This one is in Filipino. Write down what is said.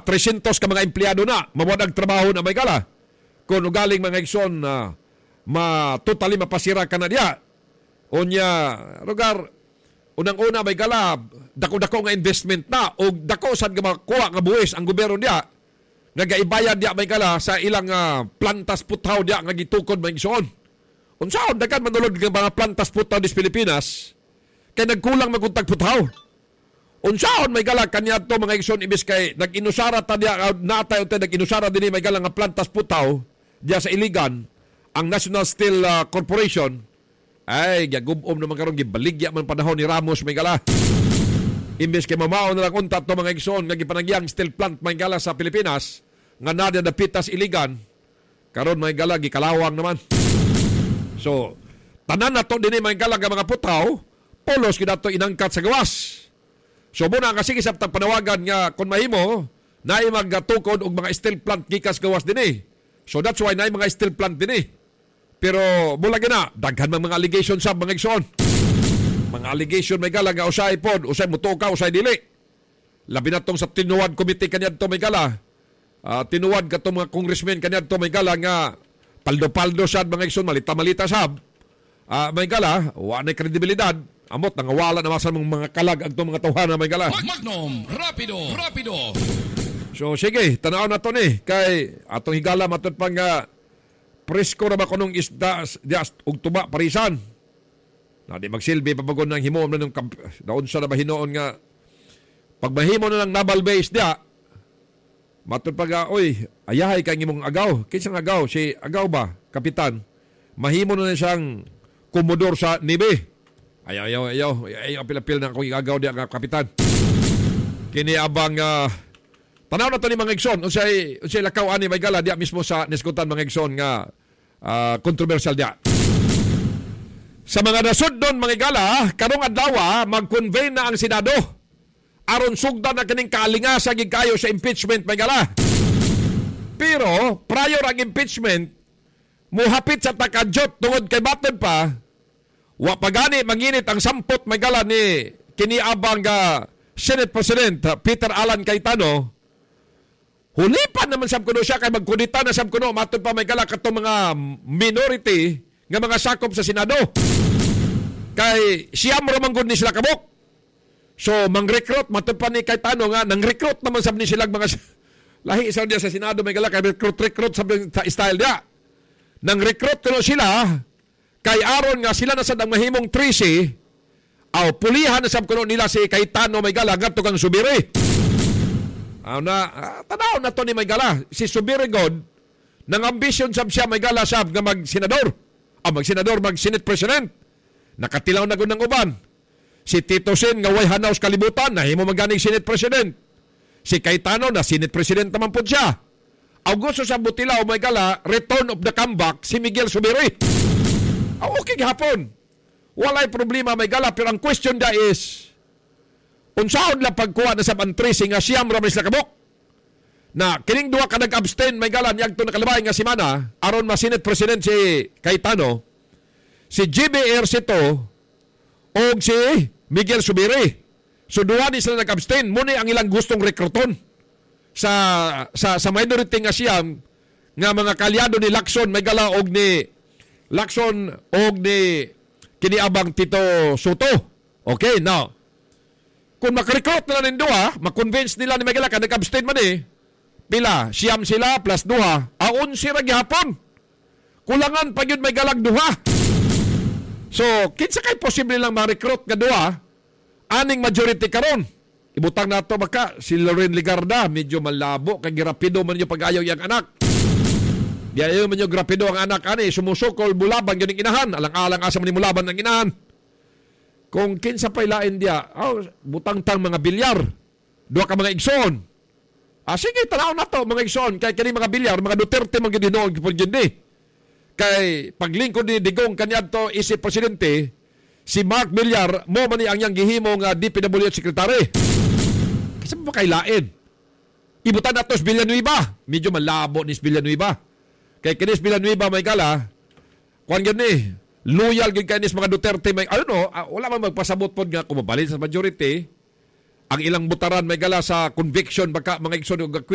300 ka mga empleyado na mawadag trabaho na may gala. Kung ugaling mga igsoon totally mapasira ka na diya. Unya, lugar, unang-una may gala, dako-dako nga investment na o dako sad nga makuha nga buwis ang gobyerno diya. Nagaibayad diya may gala sa ilang plantas putaw diya nga gitukod mga igsoon. Unsaon dagan manulod nga mga plantas putaw dis Pilipinas kay nagkulang maguntag putaw. Unsaon may gala kanya to mga igsoon ibis kay nag-inusara ta diya natay unta nag-inusara dinhi may gala nga plantas putaw diya sa Iligan ang National Steel Corporation ay gagubom naman karon gibaligya man panahon ni Ramos may gala. Imbes kay mamao na lang unta to mga igsoon nga gipanagyang steel plant may gala sa Pilipinas nga nada dapitas Iligan karon may gala gikalawang naman. So tanan na to dinhi may gala nga mga putaw polos gidato inangkat sa gawas. So muna nga sige sa panawagan nga kung mahimo naay magtukod og mga steel plant gikas gawas dinhi. So that's why naay mga steel plant dinhi. Pero mula gina daghan mga allegations sa mga igsoon. Mga allegation may gala nga usay pod, usay mutuka, usay dili. Labi na tong sa tinuwad committee kaniadto may gala. Tinuwad kato mga congressmen kaniadto may gala nga paldo-paldo sad mga igsoon malita-malita sab. May gala wa na kredibilidad. Amot nangawala na masan mga kalag agtong mga tawhana may gala. Magnum, rapido. So sige, tanaw na to ni kay atong higala matud pa nga presko ra ba kunong isda og tuba parisan. Na di magsilbi pabagon ng himo na ng daon sa na bahinoon nga pag mahimo na ng naval base dia. Matud pa nga oy, ayahay kay imong agaw. Kinsang agaw si agaw ba, kapitan. Mahimo na siyang komodor sa Navy. Ayaw, pil-pil na akong igagaw diya nga kapitan. Kini abang, tanaw na to ni mga igsoon, unsay lakaw ani may gala diya mismo sa niskutan mga igsoon nga controversial diya. Sa mga nasud doon mga gala, karong adlaw mag-convene na ang Senado. Aron sugdan na kining kaalingasan kayo sa impeachment may gala. Pero, prior ang impeachment, muhapit sa takadjot tungod kay baton pa, wa pagani manginit ang sampot may gala ni kiniabang Senate President Peter Alan Cayetano. Hulipan naman sab kuno siya kay magkudita na sab kuno matud pa may gala katong mga minority nga mga sakop sa Senado. Kay siyam ra man gud ni sila kabok. So mang-recruit matud pa ni Cayetano nga nang-recruit naman sab ni sila mga lahi isa dia sa Senado may gala kay recruit sa style dia. Nang-recruit kuno sila kay aron nga sila na sad ang mahimong 13 pulihan na sab kuno nila si Cayetano may gala ngadto kang Subiri. Tanaw na to ni may gala si Subiri god nang ambisyon sab siya may gala sab nga mag-senador. Mag-Senate President. Nakatilaw na gud ng uban. Si Tito Sen nga way hanaw sa kalibutan nahimo maganing Senate President. Si Cayetano na Senate President naman po siya. Augusto sa Butilaw may gala return of the comeback si Miguel Subiri. Okay gihapon. Walay problema may gala pero ang question da is unsaon la pagkuha na sa tracing nga siyam ra sila kabok. Na kining duha ka nag-abstain may gala niagto na kalabay nga semana aron ma Senate President si Cayetano, si JB Ercito o si Miguel Subiri. So duha ni sila nag-abstain muni ang ilang gustong rekruton sa minority nga siyam nga mga kalyado ni Lacson may gala og ni Lacson og ni kiniabang Tito Soto. Okay, now. Kung makarecruit nila ng duha, makonvince nila ni Magala ka nag-abstain man pila, siyam sila plus duha, aon sira gihapon. Kulangan pa yun may galag duha. So, kinsa kay posible lang ma-recruit nga duha, aning majority karon. Ibutang nato baka si Loren Ligarda, medyo malabo, kay girapido man yung pag-ayaw yung anak. Di ayaw man yung grapido ang anak ani sumusukol bulaban yun ang inahan alang-alang asa man ni mulaban ang inahan kung kinsa pay lain dia butang-tang mga bilyar duha ka mga igsoon sige tanaw na to mga igsoon kay kani mga bilyar mga Duterte man gyud hinoon gyud ni kay paglingkod ni Digong kaniadto isip presidente si Mark Villar mo man ni ang yang gihimo nga DPWH secretary kasi pa kay lain ibutan nato sa Villanueva medyo malabo ni Villanueva. Kay kinis Villanueva may gala, kuan gyud ni, loyal gyud kanis mga Duterte may wala man magpasabot pod nga kumabalin sa majority. Ang ilang butaran may gala sa conviction baka mga igsoon og